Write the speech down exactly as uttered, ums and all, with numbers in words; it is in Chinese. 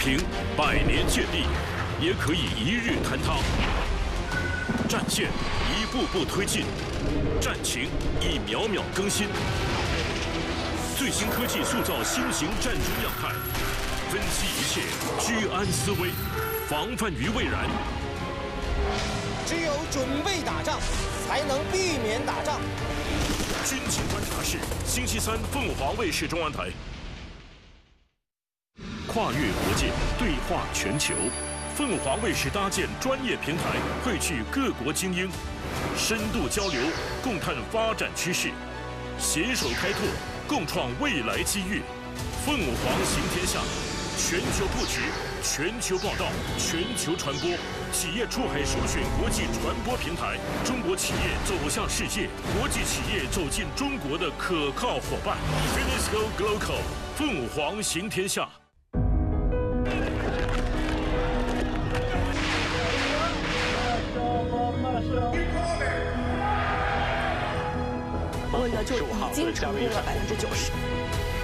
平，百年建立，也可以一日坍塌。战线一步步推进，战情一秒秒更新。最新科技塑造新型战术样态，分析一切，居安思危，防范于未然。 只有准备打仗，才能避免打仗。 军情观察室，星期三凤凰卫视中文台。跨越国界，对话全球。凤凰卫视搭建专业平台，汇聚各国精英，深度交流，共探发展趋势，携手开拓，共创未来机遇。凤凰行天下，全球布局，全球报道，全球传播，企业出海首选国际传播平台，中国企业走向世界，国际企业走进中国的可靠伙伴。Finisco Global， 凤凰行天下。 温的就已经成功了百分之九十。